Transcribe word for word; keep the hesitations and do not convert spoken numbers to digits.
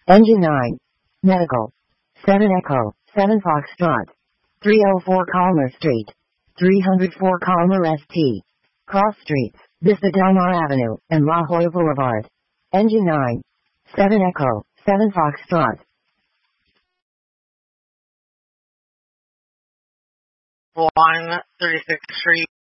Engine nine. Medical. seven Echo, seven Foxtrot. three oh four Calmer Street. three oh four Calmer S T. Cross Streets, Vista Del Mar Avenue, and La Jolla Boulevard. Engine nine. seven Echo, seven Foxtrot. one thirty-sixth Street.